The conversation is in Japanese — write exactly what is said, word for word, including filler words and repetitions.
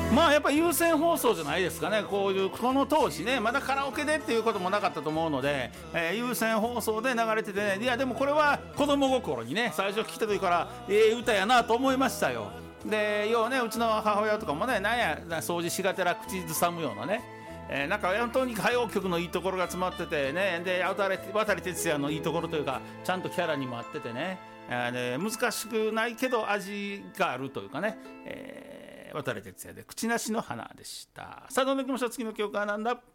まあやっぱ優先放送じゃないですかね。こういうこの当時ね、まだカラオケでっていうこともなかったと思うので、えー、優先放送で流れててね、いやでもこれは子供心にね、最初聞いた時からええ歌やなと思いましたよ。で要はね、うちの母親とかもね、なんや掃除しがてら口ずさむようなね、えー、なんか本当に歌謡曲のいいところが詰まっててね、で渡り哲也のいいところというか、ちゃんとキャラにも合っててね、えー、難しくないけど味があるというかね、えー、渡哲也で口なしの花でした。さあどんどんいきましょう。次の曲はなんだ。